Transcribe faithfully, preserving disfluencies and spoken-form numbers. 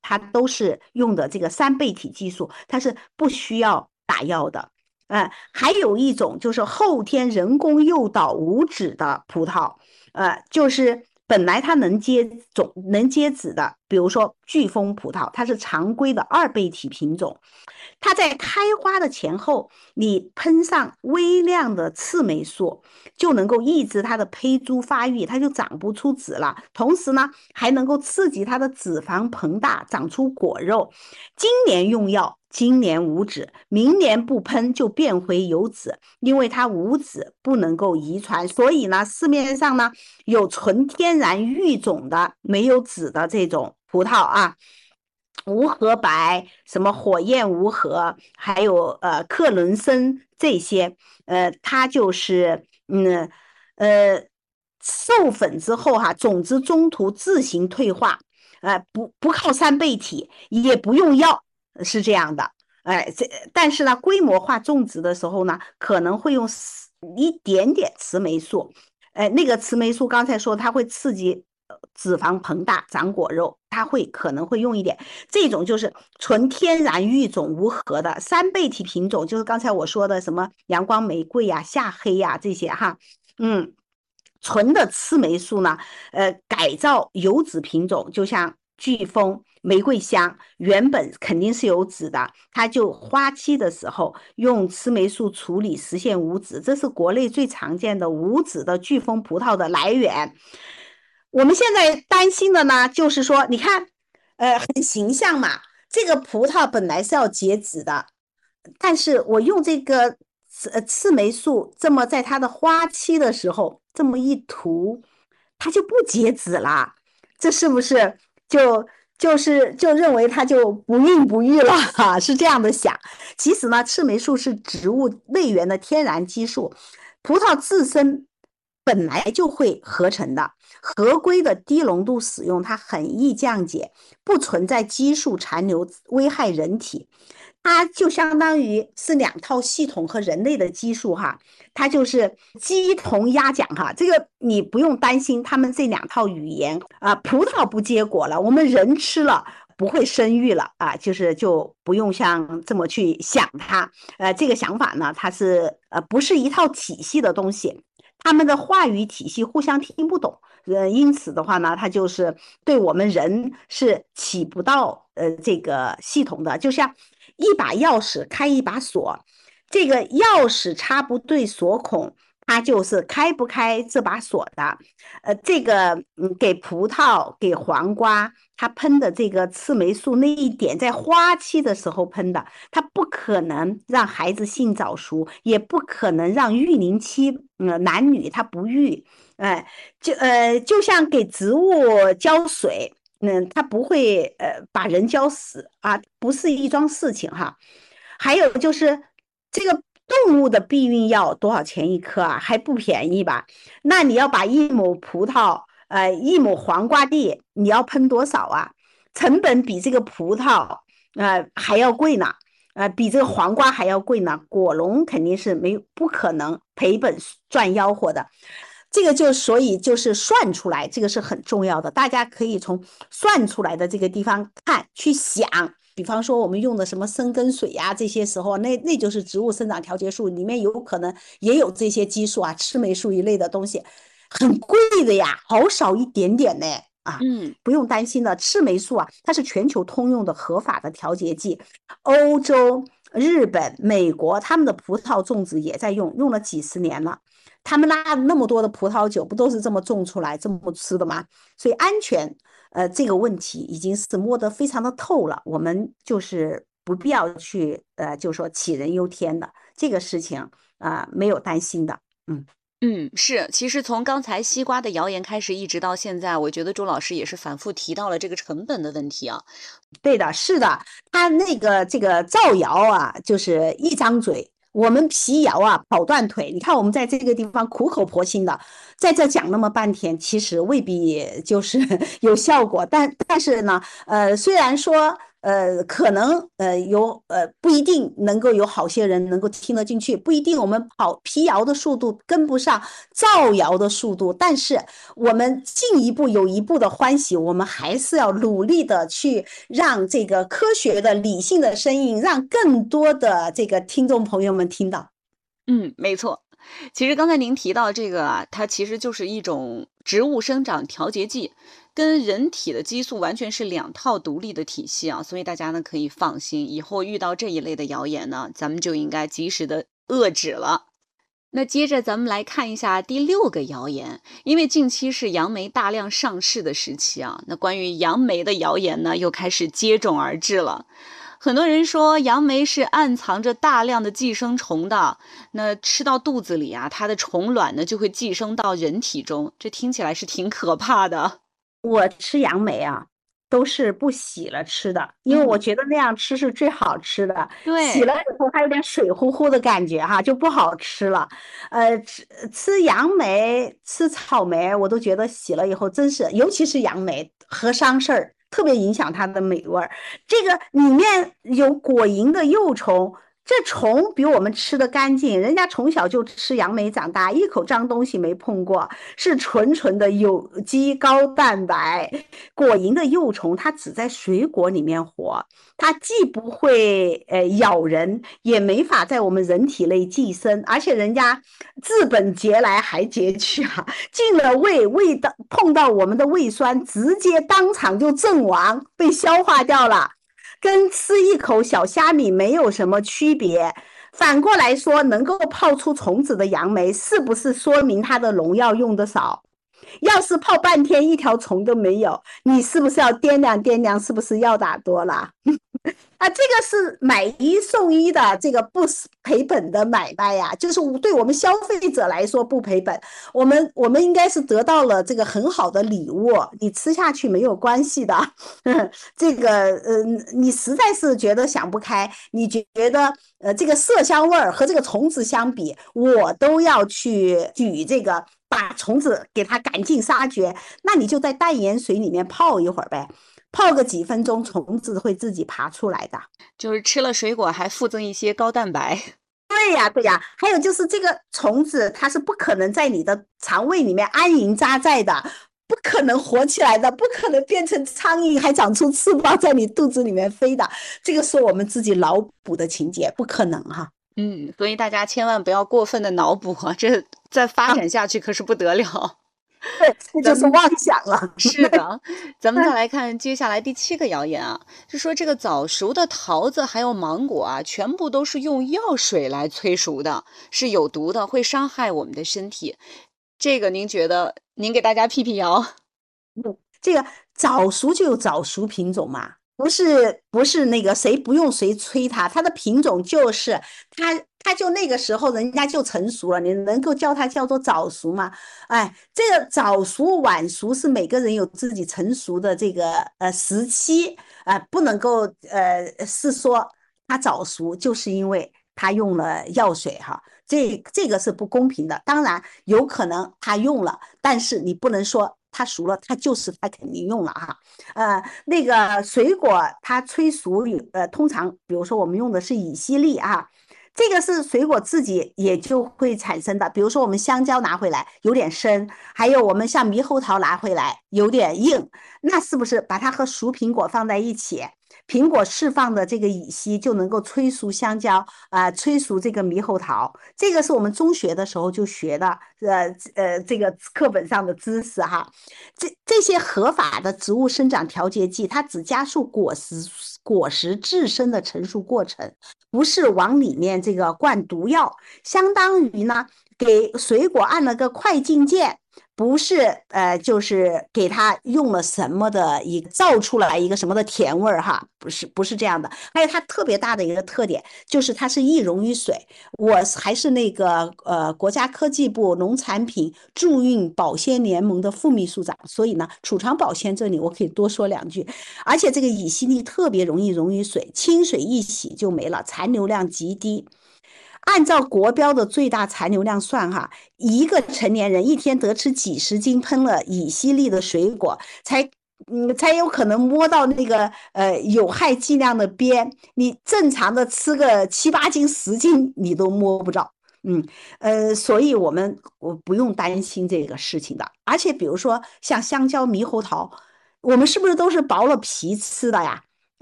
它都是用的这个三倍体技术，它是不需要打药的。呃，还有一种就是后天人工诱导无籽的葡萄，呃，就是本来它能结种、能结籽的，比如说飓风葡萄，它是常规的二倍体品种，它在开花的前后，你喷上微量的刺霉素，就能够抑制它的胚珠发育，它就长不出籽了。同时呢，还能够刺激它的脂肪膨大，长出果肉。今年用药，今年无籽，明年不喷就变回有籽，因为它无籽不能够遗传，所以呢，市面上呢有纯天然育种的没有籽的这种葡萄啊。无核白，什么火焰无核，还有呃克伦森这些，呃，它就是嗯呃授粉之后哈、种子中途自行退化，呃不不靠三倍体，也不用药，是这样的。哎，这但是呢，规模化种植的时候呢，可能会用一点点雌霉素，哎，那个雌霉素刚才说它会刺激呃脂肪膨大、长果肉，它会可能会用一点。这种就是纯天然育种无核的三倍体品种，就是刚才我说的什么阳光玫瑰呀、夏黑呀这些哈，嗯，纯的刺霉素呢，呃，改造有籽品种，就像飓风、玫瑰香，原本肯定是有籽的，它就花期的时候用刺霉素处理，实现无籽，这是国内最常见的无籽的飓风葡萄的来源。我们现在担心的呢，就是说，你看，呃，很形象嘛，这个葡萄本来是要结籽的，但是我用这个刺呃刺霉素，这么在它的花期的时候这么一涂，它就不结籽了，这是不是就就是就认为它就不孕不育了哈？是这样的想。其实呢，赤霉素是植物内源的天然激素，葡萄自身本来就会合成的，合规的低浓度使用，它很易降解，不存在激素残留危害人体。它就相当于是两套系统和人类的激素哈，它就是鸡同鸭讲哈，这个你不用担心他们这两套语言啊。葡萄不结果了，我们人吃了不会生育了啊，就是就不用像这么去想它。呃，这个想法呢，它是呃不是一套体系的东西，他们的话语体系互相听不懂。呃，因此的话呢，它就是对我们人是起不到呃这个系统的，就像一把钥匙开一把锁，这个钥匙插不对锁孔，它就是开不开这把锁的。呃，这个嗯，给葡萄、给黄瓜，它喷的这个刺霉素那一点，在花期的时候喷的，它不可能让孩子性早熟，也不可能让育龄期嗯男女他不育。哎，就呃，就像给植物浇水，嗯，它不会呃把人浇死啊，不是一桩事情哈。还有就是这个动物的避孕药多少钱一颗啊？还不便宜吧？那你要把一亩葡萄，呃，一亩黄瓜地，你要喷多少啊？成本比这个葡萄呃还要贵呢。呃，比这个黄瓜还要贵呢，果农肯定是没有不可能赔本赚吆喝的。这个就所以就是算出来，这个是很重要的，大家可以从算出来的这个地方看去想。比方说我们用的什么生根水呀、啊这些时候，那那就是植物生长调节素，里面有可能也有这些激素啊、赤霉素一类的东西，很贵的呀，好少一点点呢。啊， 嗯。 不用担心的，赤霉素啊，它是全球通用的合法的调节剂，欧洲、日本、美国他们的葡萄种植也在用，用了几十年了。他们拉那么多的葡萄酒，不都是这么种出来、这么吃的吗？所以安全，呃，这个问题已经是摸得非常的透了。我们就是不必要去，呃，就说杞人忧天的这个事情啊、呃没有担心的。嗯。 嗯，是。其实从刚才西瓜的谣言开始，一直到现在，我觉得周老师也是反复提到了这个成本的问题啊。 对的，是的，他那个这个造谣啊，就是一张嘴，我们辟谣啊，跑断腿。你看我们在这个地方苦口婆心的在这讲那么半天，其实未必就是有效果。但但是呢，呃，虽然说呃，可能呃有呃不一定能够有好些人能够听得进去，不一定我们跑辟谣的速度跟不上造谣的速度，但是我们进一步有一步的欢喜，我们还是要努力的去让这个科学的理性的声音，让更多的这个听众朋友们听到。 嗯，没错。其实刚才您提到这个啊，它其实就是一种植物生长调节剂，跟人体的激素完全是两套独立的体系啊，所以大家呢可以放心，以后遇到这一类的谣言呢，咱们就应该及时的遏制了。那接着咱们来看一下第六个谣言，因为近期是杨梅大量上市的时期啊，那关于杨梅的谣言呢又开始接踵而至了。很多人说杨梅是暗藏着大量的寄生虫的，那吃到肚子里啊，它的虫卵呢就会寄生到人体中，这听起来是挺可怕的。 我吃杨梅啊，都是不洗了吃的，因为我嗯， 觉得那样吃是最好吃的。洗了对。 以后，它有点水乎乎的感觉哈，就不好吃了。呃，吃吃杨梅、吃草莓，我都觉得洗了以后真是，尤其是杨梅和伤事儿，特别影响它的美味儿。这个里面有果蝇的幼虫。这虫比我们吃的干净，人家从小就吃杨梅长大，一口脏东西没碰过，是纯纯的有机高蛋白。果蝇的幼虫它只在水果里面活，它既不会呃咬人，也没法在我们人体内寄生，而且人家治本节来还节去啊，进了胃，胃到碰到我们的胃酸，直接当场就阵亡，被消化掉了。跟吃一口小虾米没有什么区别。反过来说，能够泡出虫子的杨梅，是不是说明它的农药用的少？要是泡半天一条虫都没有，你是不是要掂量掂量，是不是药打多了？啊，这个是买一送一的这个不赔本的买卖呀，就是对我们消费者来说不赔本，我们我们应该是得到了这个很好的礼物，你吃下去没有关系的。这个呃，你实在是觉得想不开，你觉得呃这个色香味儿和这个虫子相比，我都要去举这个。把虫子给它赶尽杀绝，那你就在淡盐水里面泡一会儿呗，泡个几分钟，虫子会自己爬出来的。 就是吃了水果还附赠一些高蛋白。 对呀，对呀，还有就是这个虫子，它是不可能在你的肠胃里面安营扎寨的，不可能活起来的，不可能变成苍蝇还长出翅膀在你肚子里面飞的。这个是我们自己脑补的情节，不可能哈。 嗯，所以大家千万不要过分的脑补啊，这再发啊， 展下去可是不得了。 对，这就咱们是妄想了。 是的，咱们再来看接下来第七个谣言啊，是说这个早熟的桃子还有芒果啊，全部都是用药水来催熟的，是有毒的，会伤害我们的身体。这个您觉得，您给大家辟辟谣？ 这个早熟就有早熟品种嘛，不是不是那个谁不用谁催它，它的品种就是它它就那个时候人家就成熟了，你能够叫它叫做早熟吗？哎，这个早熟晚熟是每个人有自己成熟的这个呃时期啊、呃不能够呃是说它早熟就是因为它用了药水哈。这这个是不公平的，当然有可能他用了，但是你不能说它熟了，它就是它肯定用了哈。呃，那个水果它催熟，呃，通常比如说我们用的是乙烯利啊，这个是水果自己也就会产生的。比如说我们香蕉拿回来有点生，还有我们像猕猴桃拿回来有点硬，那是不是把它和熟苹果放在一起？苹果释放的这个乙烯就能够催熟香蕉啊、呃催熟这个猕猴桃，这个是我们中学的时候就学的，呃呃，这个课本上的知识哈。这这些合法的植物生长调节剂，它只加速果实果实自身的成熟过程，不是往里面这个灌毒药，相当于呢给水果按了个快进键。不是，呃，就是给它用了什么的一造出来一个什么的甜味儿哈，不是，不是这样的。还有它特别大的一个特点就是它是易溶于水。我还是那个呃国家科技部农产品驻运保鲜联盟的副秘书长，所以呢，储藏保鲜这里我可以多说两句。而且这个乙烯利特别容易溶于水，清水一洗就没了，残留量极低。按照国标的最大残留量算哈，一个成年人一天得吃几十斤喷了乙烯利的水果，才嗯，才有可能摸到那个呃有害剂量的边。你正常的吃个七八斤、十斤，你都摸不着。嗯，呃，所以我们我不用担心这个事情的。而且比如说像香蕉、猕猴桃，我们是不是都是剥了皮吃的呀？